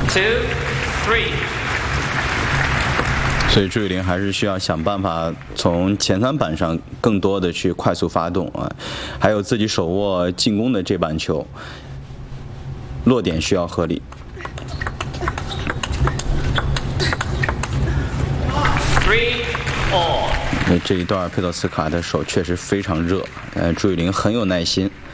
2, 3. 所以朱雨玲还是需要想办法从前3板上更多的去快速发动啊，还有自己手握进攻的这板球，落点需要合理。 3-all。 这一段佩托斯卡的手确实非常热，朱雨玲很有耐心。